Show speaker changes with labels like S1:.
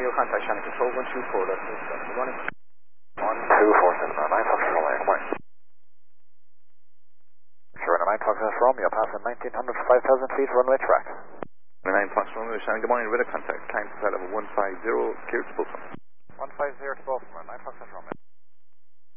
S1: Romeo, contact Shannon Control 124, that's it. Good morning.
S2: 1247, 9 Fox Romeo, good morning. Sure, 9 Fox Romeo, passing 1900 for 5,000 feet, runway track.
S3: 9 Fox Romeo, Shannon, good morning, radar contact, time to level 150, clear to Bolton.
S2: 150 to Baltimore, 9 Fox Romeo.